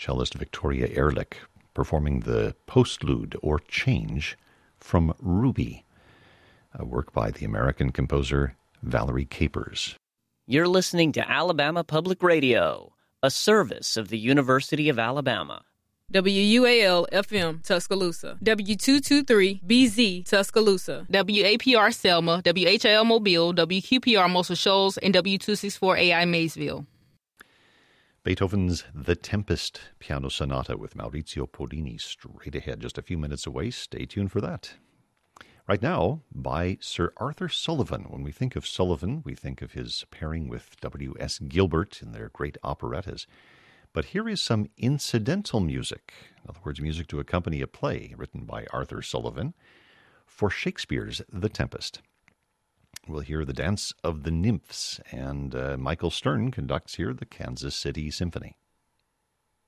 cellist Victoria Ehrlich performing the postlude or change from Ruby, a work by the American composer Valerie Capers. You're listening to Alabama Public Radio, a service of the University of Alabama. WUAL-FM, Tuscaloosa. W223-BZ, Tuscaloosa. WAPR Selma, WHIL Mobile, WQPR Muscle Shoals, and W264AI Maysville. Beethoven's The Tempest piano sonata with Maurizio Pollini straight ahead, just a few minutes away. Stay tuned for that. Right now, by Sir Arthur Sullivan. When we think of Sullivan, we think of his pairing with W.S. Gilbert in their great operettas. But here is some incidental music, in other words, music to accompany a play written by Arthur Sullivan for Shakespeare's The Tempest. We'll hear the Dance of the Nymphs, and Michael Stern conducts here the Kansas City Symphony.